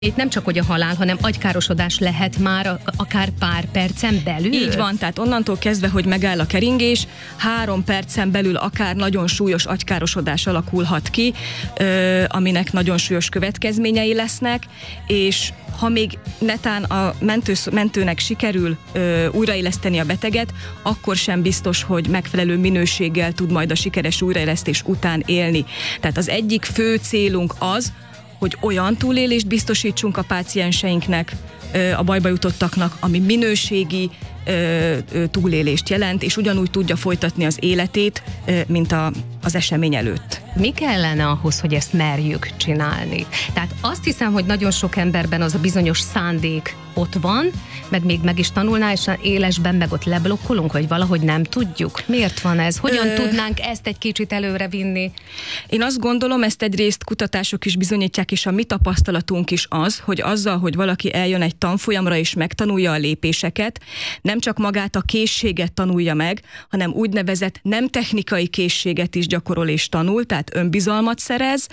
Itt nem csak hogy a halál, hanem agykárosodás lehet már akár pár percen belül? Így van, tehát onnantól kezdve, hogy megáll a keringés, 3 percen belül akár nagyon súlyos agykárosodás alakulhat ki, aminek nagyon súlyos következményei lesznek, és ha még netán a mentőnek sikerül újraéleszteni a beteget, akkor sem biztos, hogy megfelelő minőséggel tud majd a sikeres újraélesztés után élni. Tehát az egyik fő célunk az, hogy olyan túlélést biztosítsunk a pácienseinknek, a bajba jutottaknak, ami minőségi túlélést jelent, és ugyanúgy tudja folytatni az életét, mint az esemény előtt. Mi kellene ahhoz, hogy ezt merjük csinálni? Tehát azt hiszem, hogy nagyon sok emberben az a bizonyos szándék ott van, meg is tanulná, és élesben meg ott leblokkolunk, vagy valahogy nem tudjuk. Miért van ez? Hogyan tudnánk ezt egy kicsit előre vinni? Én azt gondolom, ezt egyrészt kutatások is bizonyítják, és a mi tapasztalatunk is az, hogy azzal, hogy valaki eljön egy tanfolyamra és megtanulja a lépéseket, nem csak magát a készséget tanulja meg, hanem úgynevezett nem technikai készséget is gyakorol és tanul, tehát önbizalmat szerez,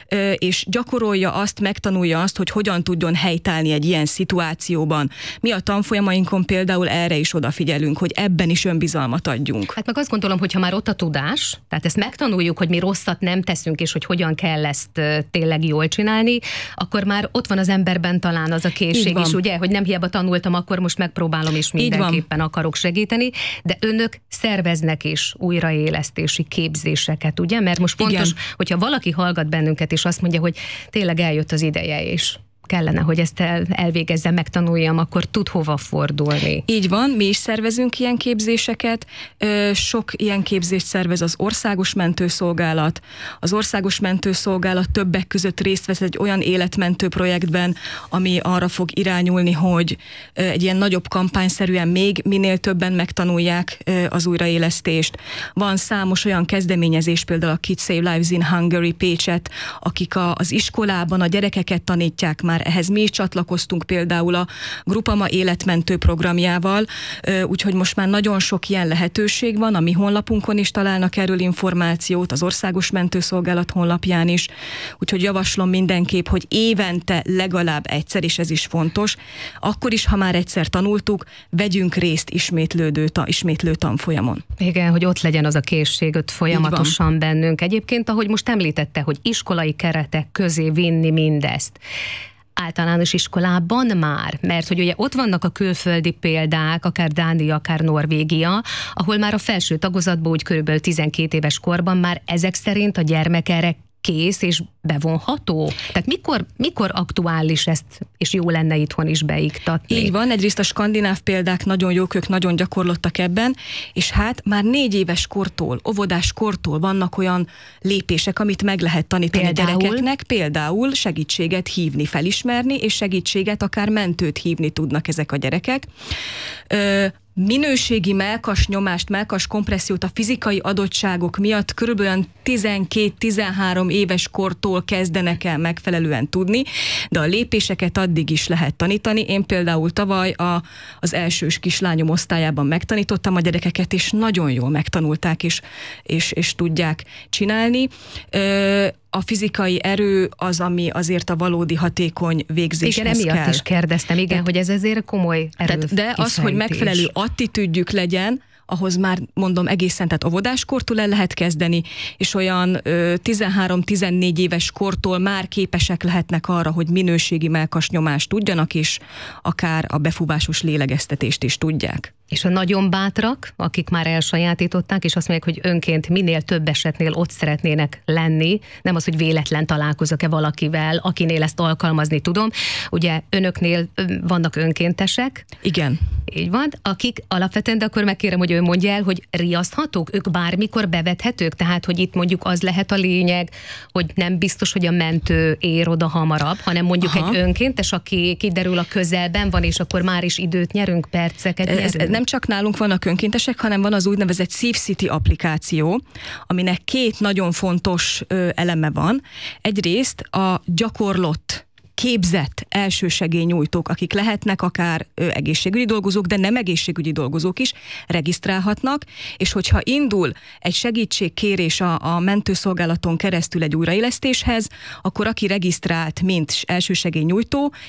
és gyakorolja azt, megtanulja azt, hogy hogyan tudjon helytállni egy ilyen szituációban. Mi a tanfolyamainkon például erre is odafigyelünk, hogy ebben is önbizalmat adjunk. Hát meg azt gondolom, hogy ha már ott a tudás, tehát ezt megtanuljuk, hogy mi rosszat nem teszünk, és hogy hogyan kell ezt tényleg jól csinálni, akkor már ott van az emberben talán az a készség is, ugye, hogy nem hiába tanultam, akkor most megpróbálom, és mindenképpen akarok segíteni, de önök szerveznek is újraélesztési képzéseket, ugye? Mert most fontos, hogyha valaki hallgat bennünket, és azt mondja, hogy tényleg eljött az ideje, és kellene, hogy ezt elvégezzem, megtanuljam, akkor tud hova fordulni. Így van, mi is szervezünk ilyen képzéseket, sok ilyen képzést szervez az Országos Mentőszolgálat. Az Országos Mentőszolgálat többek között részt vesz egy olyan életmentő projektben, ami arra fog irányulni, hogy egy ilyen nagyobb kampányszerűen még minél többen megtanulják az újraélesztést. Van számos olyan kezdeményezés, például a Kids Save Lives in Hungary Pécset, akik az iskolában a gyerekeket tanítják már. Ehhez mi is csatlakoztunk például a Grupama életmentő programjával, úgyhogy most már nagyon sok ilyen lehetőség van, a mi honlapunkon is találnak erről információt, az Országos Mentőszolgálat honlapján is, úgyhogy javaslom mindenképp, hogy évente legalább egyszer, és ez is fontos, akkor is, ha már egyszer tanultuk, vegyünk részt ismétlő tanfolyamon. Igen, hogy ott legyen az a készség, ott folyamatosan bennünk. Egyébként, ahogy most említette, hogy iskolai keretek közé vinni mindezt. Általános iskolában már, mert hogy ugye ott vannak a külföldi példák, akár Dánia, akár Norvégia, ahol már a felső tagozatban úgy körülbelül 12 éves korban már ezek szerint a gyermek erre kész és bevonható? Tehát mikor aktuális ezt, és jó lenne itthon is beiktatni? Így van, egyrészt a skandináv példák nagyon jók, ők nagyon gyakorlottak ebben, és hát már 4 éves kortól, óvodás kortól vannak olyan lépések, amit meg lehet tanítani a gyerekeknek, például segítséget hívni, felismerni, és segítséget, akár mentőt hívni tudnak ezek a gyerekek. Minőségi mellkas nyomást, mellkas kompressziót a fizikai adottságok miatt körülbelül 12-13 éves kortól kezdenek el megfelelően tudni, de a lépéseket addig is lehet tanítani. Én például tavaly az elsős kislányom osztályában megtanítottam a gyerekeket, és nagyon jól megtanulták, és tudják csinálni. A fizikai erő az, ami azért a valódi hatékony végzéshez kell. Igen, emiatt is kérdeztem, hogy ez azért komoly erőfeszítés. De az, hogy megfelelő attitűdjük legyen, ahhoz már mondom egészen, tehát óvodáskortól el lehet kezdeni, és olyan 13-14 éves kortól már képesek lehetnek arra, hogy minőségi mellkas nyomást tudjanak, és akár a befúvásos lélegeztetést is tudják. És a nagyon bátrak, akik már elsajátították, és azt mondják, hogy önként minél több esetnél ott szeretnének lenni, nem az, hogy véletlen találkozok-e valakivel, akinél ezt alkalmazni tudom. Ugye önöknél vannak önkéntesek. Igen. Így van, akik alapvetően, de akkor megkérem, hogy ő mondja el, hogy riaszthatók, ők bármikor bevethetők, tehát, hogy itt mondjuk az lehet a lényeg, hogy nem biztos, hogy a mentő ér oda hamarabb, hanem mondjuk egy önkéntes, aki kiderül a közelben van, és akkor már is időt nyerünk, perceket. Nem csak nálunk vannak önkéntesek, hanem van az úgynevezett SafeCity applikáció, aminek 2 nagyon fontos eleme van. Egyrészt a gyakorlott képzett elsősegélynyújtók, akik lehetnek akár egészségügyi dolgozók, de nem egészségügyi dolgozók is, regisztrálhatnak, és hogyha indul egy segítségkérés a mentőszolgálaton keresztül egy újraélesztéshez, akkor aki regisztrált, mint elsősegélynyújtó,